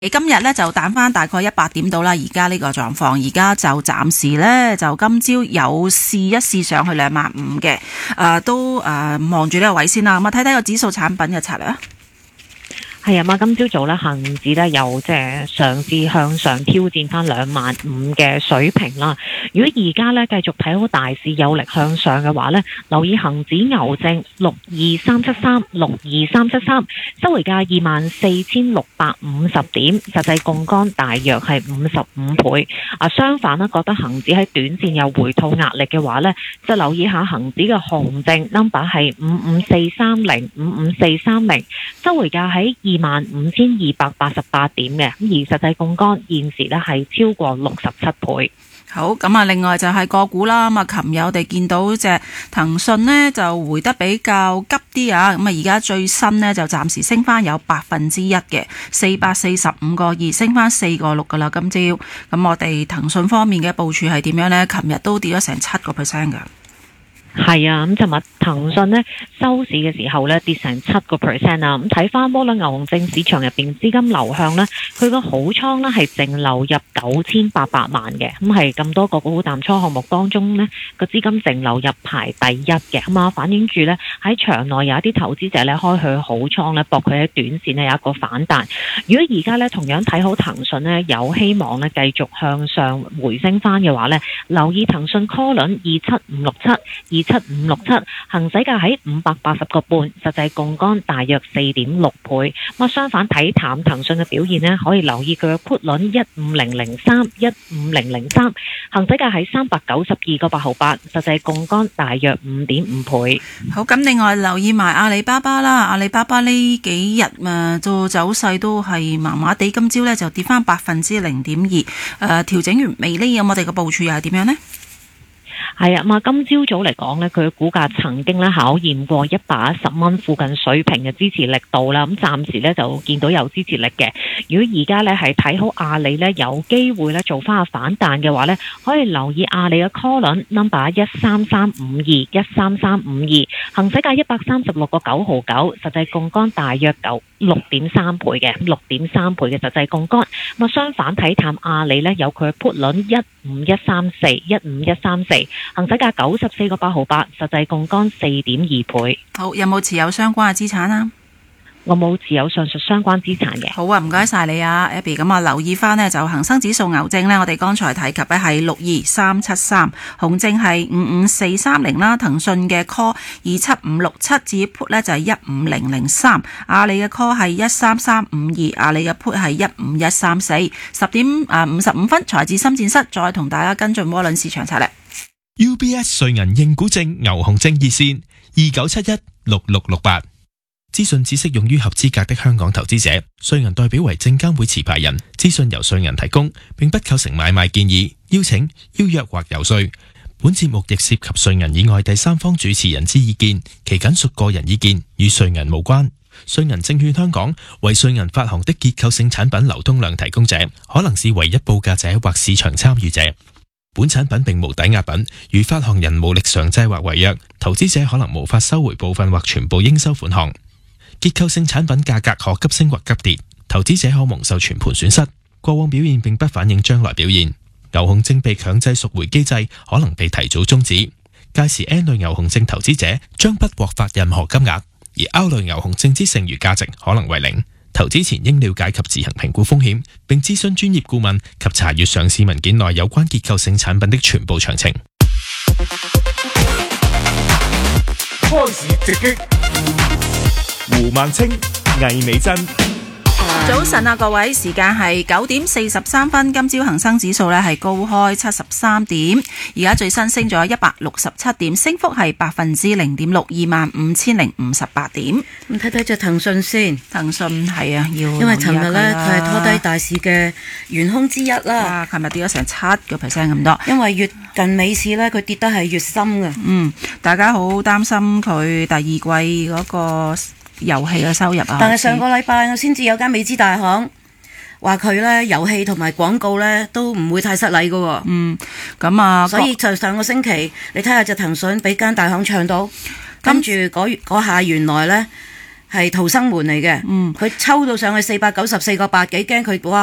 今日咧就彈翻大概100點到啦，而家呢個狀況，而家就暫時咧就今朝有試一試上去25000嘅，都望住呢個位先啦。咁啊睇睇個指數產品嘅策略啊。 係啊嘛，今朝早咧，恒指咧又即係嘗試向上挑戰翻25000嘅水平啦。如果而家咧繼續睇好大市有力向上嘅話咧，留意恒指牛證62373、62373，收回價24650點，實際槓桿大約係55倍。相反呢，覺得恒指喺短線有回吐壓力嘅話咧，就留意下恒指嘅熊證 number 係55430、55430，收回價喺25288點嘅，咁而實際槓桿現時咧係超過67倍。 好，咁啊，另外就係個股啦。咁啊，琴日我哋見到隻騰訊呢就回得比較急啲啊。咁啊，而家最新呢就暫時升翻有1%嘅，445.2升翻4.6噶啦。今朝咁我哋騰訊方面嘅部署係點樣呢？琴日都跌咗成7%噶。 係啊，咁尋日騰訊呢收市嘅時候呢跌成7%啊。咁睇翻摩輪牛熊證市場入邊資金流向呢，佢個好倉呢係淨流入9800萬嘅，咁係咁多個股淡倉項目當中呢個資金淨流入排第一嘅，咁啊反映住呢喺場內有一啲投資者呢開佢好倉呢，博佢喺短線呢有一個反彈。如果而家呢同樣睇好騰訊呢，有希望呢繼續向上回升翻嘅話呢，留意騰訊 call 輪27567、27567，行使價喺580個半，實際槓桿大約4.6倍。咁相反睇淡騰訊嘅表現呢，可以留意佢嘅 put 輪15003、15003，行使價喺392個8毫8，實際槓桿大約5.5倍。 好，咁另外留意埋阿里巴巴啦，阿里巴巴呢幾日做走勢都係麻麻地，今朝呢就跌翻0.2%，調整完未呢？咁我哋嘅部署又係點樣呢？ 係啊，今朝早嚟講呢，佢嘅股價曾經咧考驗過110蚊附近水平嘅支持力度啦。咁暫時呢就見到有支持力嘅。如果而家呢係睇好阿里呢，有機會呢做翻個反彈嘅話呢，可以留意阿里嘅 call 輪 number 13352、13352，行使價136個9毫9，實際槓桿大約6.3倍嘅，6.3倍嘅實際槓桿。咁相反睇淡阿里呢，有佢嘅 put 輪15134、15134。行使價94個8毫8，實際槓桿4.2倍。 好，有冇持有相關嘅資產啊？ 我冇持有上述相關資產嘅。 好啊，唔該晒你啊 Abby。 咁啊留意翻呢就恒生指數牛證呢，我哋剛才提及呢係62373，熊證係55430啦，騰訊嘅 call 27567，至於 put 呢就係15003，阿里嘅 call 係13352，阿里嘅 put 係15134。10點55分，財智深圳室再同大家跟進窩輪市場策略。 UBS 瑞銀認股證牛熊證熱線29716668，資訊只適用於合資格的香港投資者，瑞銀代表為證監會持牌人，資訊由瑞銀提供，並不構成買賣建議、邀請、邀約或游說。本節目亦涉及瑞銀以外第三方主持人之意見，其僅屬個人意見，與瑞銀無關。瑞銀證券香港為瑞銀發行的結構性產品流通量提供者，可能是唯一報價者或市場參與者。本產品並無抵押品，如發行人無力償債或違約，投資者可能無法收回部分或全部應收款項。結構性產品價格可急升或急跌，投資者可蒙受全盤損失。過往表現並不反映將來表現。牛熊證被強制贖回機制可能被提早終止，屆時 N 類牛熊證投資者將不獲發任何金額，而 R 類牛熊證之剩餘價值可能為零。投資前應了解及自行評估風險，並諮詢專業顧問及查閱上市文件內有關結構性產品的全部詳情。 開市直擊，胡孟青、魏美珍。 早晨啊，各位，時間係9點43分。今朝恒生指數呢係高開73點，而家最新升咗167點，升幅係0.6%，25058點。 咁睇睇隻騰訊先， 騰訊係啊，要因為尋日呢，佢係拖低大市嘅元兇之一啦。 哇，尋日跌咗成7%咁多。 因為越近尾市呢，佢跌得係越深嘅。 大家好擔心佢第二季嗰個遊戲嘅收入啊。 但係上個禮拜我先至有間美資大行話佢呢遊戲同埋廣告呢都唔會太失禮㗎。 咁啊， 所以就上個星期你睇下隻騰訊俾間大行唱到，跟住嗰下原來呢係逃生門嚟嘅。佢抽到上去494個8幾，驚佢哇